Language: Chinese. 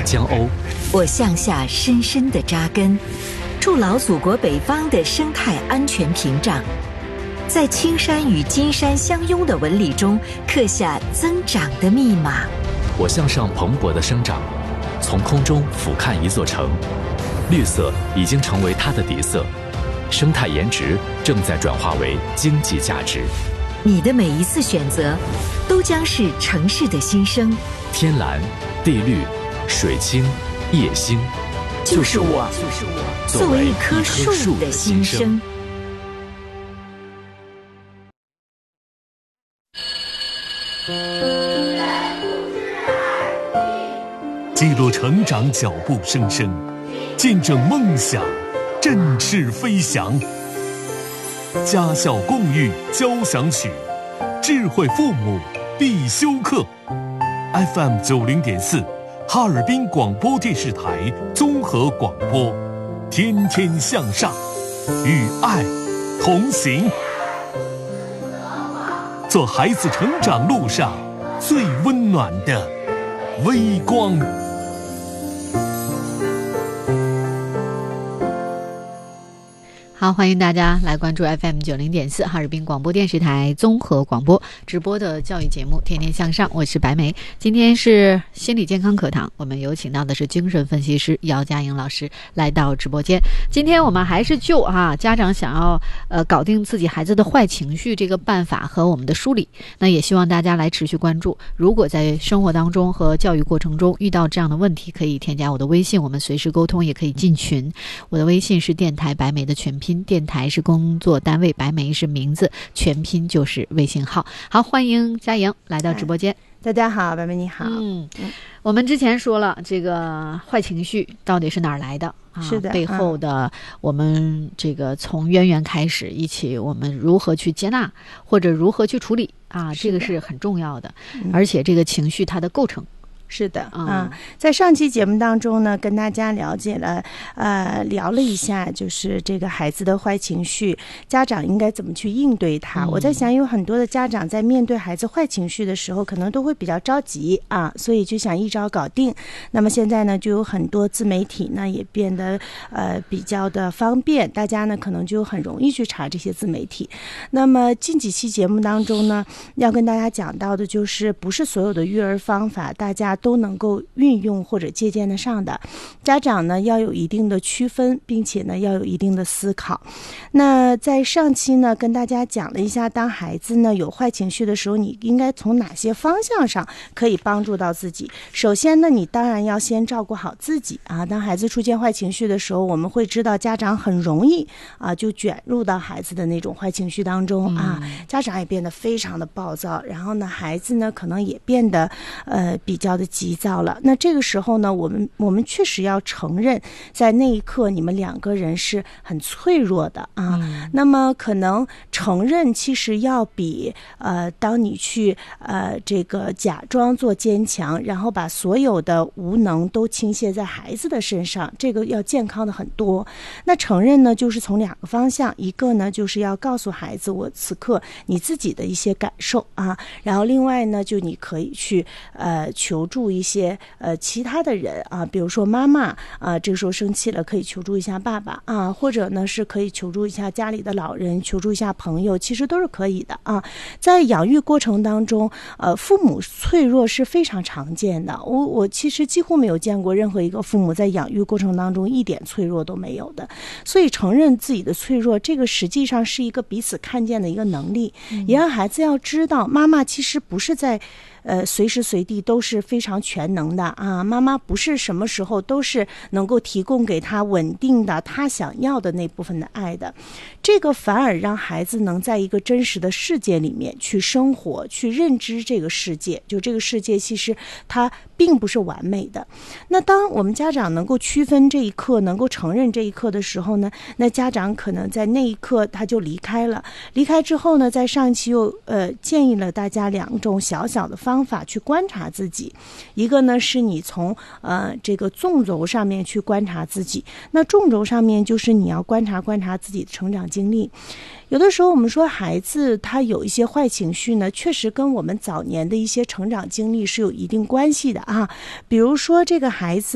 江瓯， 我向下深深地扎根，筑牢祖国北方的生态安全屏障，在青山与金山相拥的纹理中刻下增长的密码。 我向上蓬勃的生长，从空中俯瞰一座城，绿色已经成为它的底色，生态颜值正在转化为经济价值。 你的每一次选择，都将是城市的新生。 天蓝、地绿、水清、夜星， 就是我作为一棵树的心声。 记录成长脚步声声，见证梦想振翅飞翔。家校共育交响曲，智慧父母必修课。FM 90.4，哈尔滨广播电视台综合广播，天天向上，与爱同行，做孩子成长路上最温暖的微光。 好，欢迎大家来关注 FM 90.4哈尔滨广播电视台综合广播直播的教育节目《天天向上》，我是白梅。今天是心理健康课堂，我们有请到的是精神分析师姚佳颖老师来到直播间。今天我们还是就家长想要搞定自己孩子的坏情绪这个办法和我们的梳理，那也希望大家来持续关注。如果在生活当中和教育过程中遇到这样的问题，可以添加我的微信，我们随时沟通，也可以进群。我的微信是电台白梅的全拼，电台是工作单位，白梅是名字，全拼就是微信号。好，欢迎佳颖来到直播间。 大家好，白梅你好。 我们之前说了，这个坏情绪到底是哪儿来的是的， 背后的我们这个从渊源开始，一起我们如何去接纳或者如何去处理这个是很重要的。而且这个情绪它的构成是的在上期节目当中呢，跟大家了了一下，就是这个孩子的坏情绪，家长应该怎么去应对它。我在想，有很多的家长在面对孩子坏情绪的时候，可能都会比较着急所以就想一招搞定。那么现在呢，就有很多自媒体呢也变得比较的方便，大家呢可能就很容易去查这些自媒体。那么近几期节目当中呢，要跟大家讲到的就是，不是所有的育儿方法大家都能够运用或者借鉴得上的，家长呢要有一定的区分，并且呢要有一定的思考。那在上期呢跟大家讲了一下，当孩子呢有坏情绪的时候，你应该从哪些方向上可以帮助到自己。首先呢，你当然要先照顾好自己当孩子出现坏情绪的时候，我们会知道家长很容易就卷入到孩子的那种坏情绪当中家长也变得非常的暴躁，然后呢孩子呢可能也变得比较的急躁了。那这个时候呢，我们确实要承认，在那一刻你们两个人是很脆弱的那么可能承认其实要比当你去这个假装做坚强，然后把所有的无能都倾泻在孩子的身上，这个要健康的很多。那承认呢，就是从两个方向，一个呢就是要告诉孩子我此刻你自己的一些感受然后另外呢，就你可以去求助一些其他的人比如说妈妈这个时候生气了，可以求助一下爸爸或者呢是可以求助一下家里的老人，求助一下朋友，其实都是可以的在养育过程当中父母脆弱是非常常见的。我其实几乎没有见过任何一个父母在养育过程当中一点脆弱都没有的。所以承认自己的脆弱，这个实际上是一个彼此看见的一个能力，也让孩子要知道妈妈其实不是在随时随地都是非常全能的妈妈不是什么时候都是能够提供给他稳定的他想要的那部分的爱的。这个反而让孩子能在一个真实的世界里面去生活，去认知这个世界，就这个世界其实它并不是完美的。那当我们家长能够区分这一刻，能够承认这一刻的时候呢，那家长可能在那一刻他就离开了。离开之后呢，在上一期又建议了大家两种小小的方法去观察自己。一个呢是你从这个纵轴上面去观察自己，那纵轴上面就是你要观察自己的成长经历。有的时候我们说孩子他有一些坏情绪呢，确实跟我们早年的一些成长经历是有一定关系的比如说这个孩子